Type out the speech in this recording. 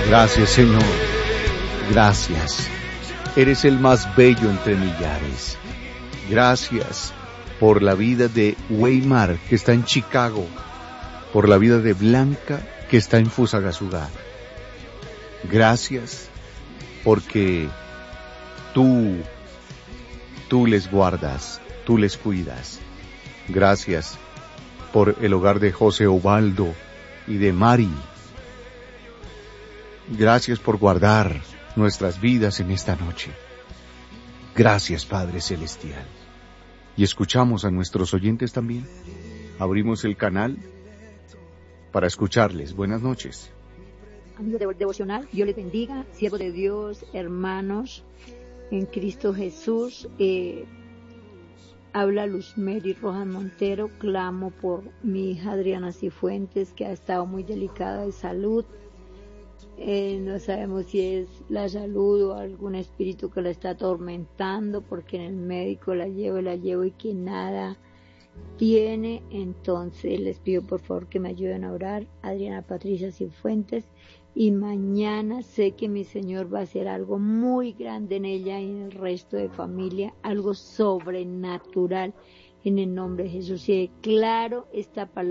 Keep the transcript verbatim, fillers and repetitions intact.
Gracias, Señor. Gracias. Eres el más bello entre millares. Gracias por la vida de Weimar, que está en Chicago, por la vida de Blanca, que está en Fusagasugá. Gracias porque tú, tú les guardas, tú les cuidas. Gracias por el hogar de José Ovaldo y de Mari. Gracias por guardar nuestras vidas en esta noche. Gracias, Padre Celestial. Y escuchamos a nuestros oyentes también. Abrimos el canal para escucharles. Buenas noches. Amigos de Devocional, Dios les bendiga, siervos de Dios, hermanos en Cristo Jesús. Eh, habla Luz Mary Rojas Montero. Clamo por mi hija Adriana Cifuentes, que ha estado muy delicada de salud. Eh, no sabemos si es la salud o algún espíritu que la está atormentando, porque en el médico la llevo y la llevo y que nada tiene. Entonces les pido por favor que me ayuden a orar. Adriana Patricia Cifuentes. Y mañana sé que mi Señor va a hacer algo muy grande en ella y en el resto de familia, algo sobrenatural en el nombre de Jesús. Y declaro esta palabra.